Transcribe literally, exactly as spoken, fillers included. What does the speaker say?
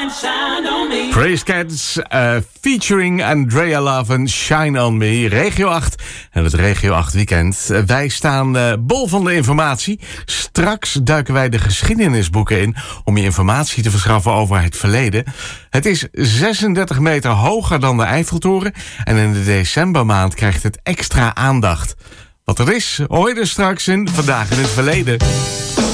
Praise Cats uh, featuring Andrea Love en Shine On Me. Regio acht en het Regio acht weekend. Uh, wij staan uh, bol van de informatie. Straks duiken wij de geschiedenisboeken in om je informatie te verschaffen over het verleden. Het is zesendertig meter hoger dan de Eiffeltoren en in de decembermaand krijgt het extra aandacht. Wat er is, hoor je er straks in Vandaag in het Verleden.